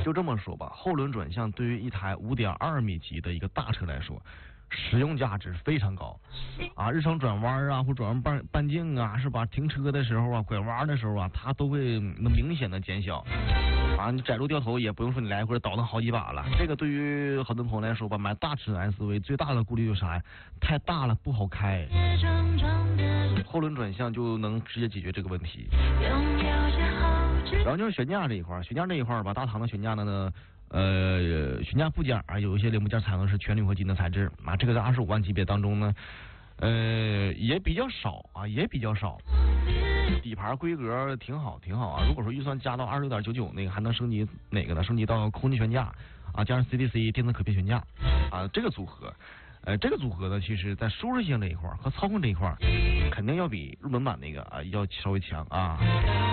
就这么说吧，后轮转向对于一台5.2米级的一个大车来说，实用价值非常高啊！日常转弯啊，或转弯半径啊，是吧？停车的时候啊，拐弯的时候啊，它都会能明显的减小啊！你窄路掉头也不用说你来回倒腾好几把了。这个对于很多朋友来说吧，买大车 SUV 最大的顾虑就是啥呀？太大了不好开。后轮转向就能直接解决这个问题。然后就是悬架这一块吧，大唐的悬架呢，悬架部件啊，有一些零部件采用的是全铝合金的材质啊，这个在25万级别当中呢，也比较少啊，底盘规格挺好啊。如果说预算加到26.99，那个还能升级哪个呢？升级到空气悬架啊，加上 CDC 电子可变悬架啊，这个组合。这个组合呢，其实在舒适性这一块和操控这一块，肯定要比入门版那个啊要稍微强啊。